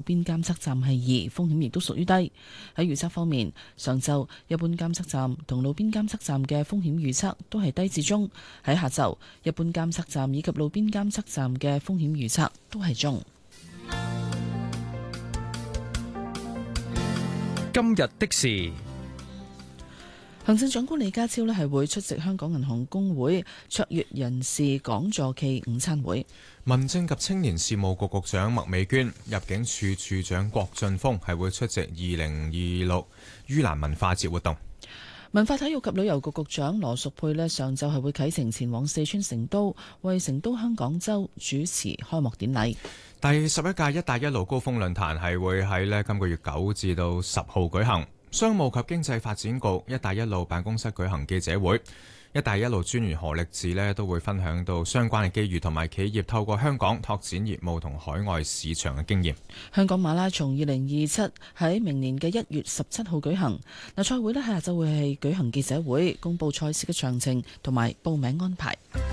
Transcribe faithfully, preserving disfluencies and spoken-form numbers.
邊監測站係二，風險亦都屬於低。喺預測方面，上晝一般監測站同路邊監測站嘅風險預測都係低至中；喺下晝，一般監測站以及路邊監測站嘅風險預測都係中。 今日的事， 行政長官李家超咧係會出席香港銀行公會卓越人士講座暨午餐會。 民政及青年事務局局長麥美娟、入境處處長郭俊峰係會出席二零二六盂蘭文化節活動。 文化體育及旅遊局局長羅淑佩咧上晝係會啟程前往四川成都，為成都香港周主持開幕典禮。 第十一屆一帶一路高峰論壇係會喺咧今個月九至到十號舉行。商務及經濟發展局一帶一路辦公室舉行記者會，一帶一路專員何力智咧都會分享到相關嘅機遇同埋企業透過香港拓展業務同海外市場嘅經驗。 香港馬拉松二零二七喺明年嘅一月十七號舉行。嗱，賽會咧喺下晝會係舉行記者會，公佈賽事嘅詳情同埋報名安排。